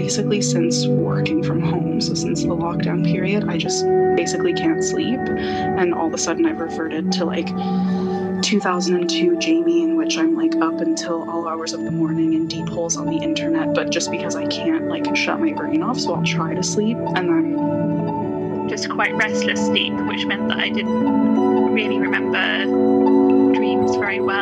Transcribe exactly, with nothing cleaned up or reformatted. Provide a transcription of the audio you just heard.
basically since working from home, so since the lockdown period, I just basically can't sleep. And all of a sudden I've reverted to like two thousand two Jamie, in which I'm like up until all hours of the morning in deep holes on the internet, but just because I can't like shut my brain off, so I'll try to sleep and then just quite restless sleep, which meant that I didn't really remember dreams very well.